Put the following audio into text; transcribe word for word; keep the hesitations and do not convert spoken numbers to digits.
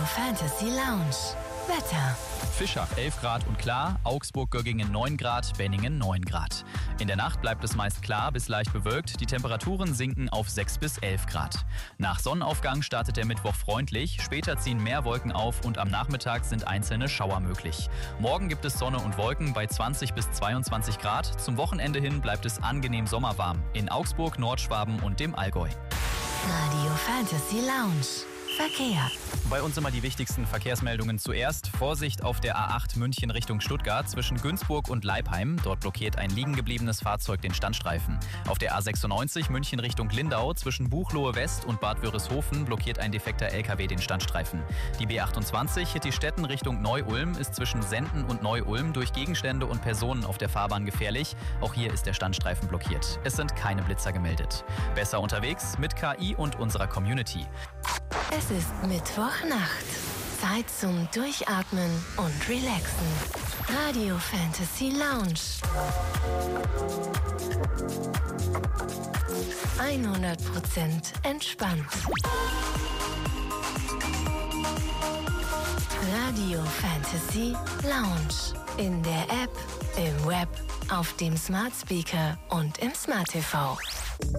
Fantasy Lounge. Wetter. Fischach elf Grad und klar, Augsburg-Göggingen neun Grad, Benningen neun Grad. In der Nacht bleibt es meist klar bis leicht bewölkt, die Temperaturen sinken auf sechs bis elf Grad. Nach Sonnenaufgang startet der Mittwoch freundlich, später ziehen mehr Wolken auf und am Nachmittag sind einzelne Schauer möglich. Morgen gibt es Sonne und Wolken bei zwanzig bis zweiundzwanzig Grad, zum Wochenende hin bleibt es angenehm sommerwarm in Augsburg, Nordschwaben und dem Allgäu. Radio Fantasy Lounge. Verkehr. Bei uns immer die wichtigsten Verkehrsmeldungen zuerst. Vorsicht auf der A acht München Richtung Stuttgart zwischen Günzburg und Leipheim. Dort blockiert ein liegen gebliebenes Fahrzeug den Standstreifen. Auf der A sechsundneunzig München Richtung Lindau zwischen Buchloe West und Bad Wörishofen blockiert ein defekter L K W den Standstreifen. Die B achtundzwanzig Hittstetten Richtung Neu-Ulm ist zwischen Senden und Neu-Ulm durch Gegenstände und Personen auf der Fahrbahn gefährlich. Auch hier ist der Standstreifen blockiert. Es sind keine Blitzer gemeldet. Besser unterwegs mit K I und unserer Community. Es ist Mittwochnacht. Zeit zum Durchatmen und Relaxen. Radio Fantasy Lounge. hundert Prozent entspannt. Radio Fantasy Lounge. In der App, im Web, auf dem Smart Speaker und im Smart T V.